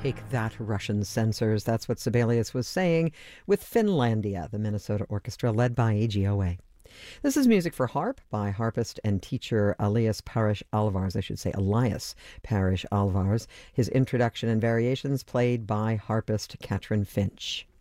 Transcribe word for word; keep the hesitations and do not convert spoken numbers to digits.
Take that, Russian censors. That's what Sibelius was saying with Finlandia, the Minnesota orchestra led by A G O A. This is music for harp by harpist and teacher Elias Parish Alvars. I should say Elias Parish Alvars. His introduction and variations played by harpist Katrin Finch.